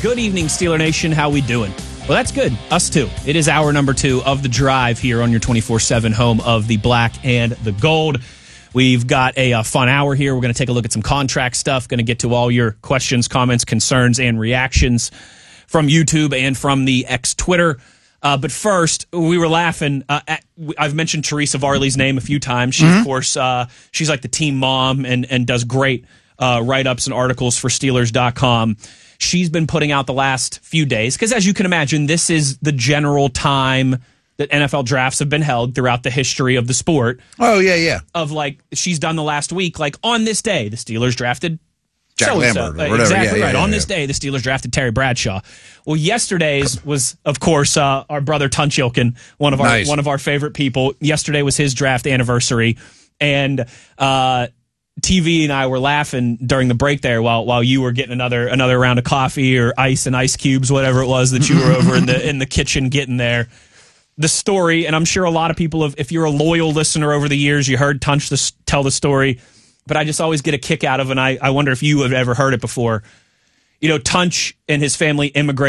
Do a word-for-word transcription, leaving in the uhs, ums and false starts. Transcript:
Good evening, Steeler Nation. How we doing? Well, that's good. Us too. It is hour number two of The Drive here on your twenty-four seven home of the black and the gold. We've got a, a fun hour here. We're going to take a look at some contract stuff. Going to get to all your questions, comments, concerns, and reactions from YouTube and from the X Twitter. Uh, but first, we were laughing. Uh, at, I've mentioned Teresa Varley's name a few times. She, mm-hmm. of course, uh, she's like the team mom and, and does great uh, write-ups and articles for Steelers dot com. She's been putting out the last few days, because as you can imagine, this is the general time that N F L drafts have been held throughout the history of the sport. Oh, yeah, yeah. Of like, she's done the last week, like on this day, the Steelers drafted Jack so-and-so. Lambert or whatever. Exactly yeah, right. Yeah, on yeah. this day, the Steelers drafted Terry Bradshaw. Well, yesterday's was, of course, uh, our brother Tunch Ilkin, one of our Nice. one of our favorite people. Yesterday was his draft anniversary, and uh, T V and I were laughing during the break there while while you were getting another another round of coffee or ice and ice cubes, whatever it was that you were over in the in the kitchen getting there. The story, and I'm sure a lot of people have, if you're a loyal listener over the years, you heard Tunch this, tell the story. But I just always get a kick out of it, and I, I wonder if you have ever heard it before. You know, Tunch and his family immigrated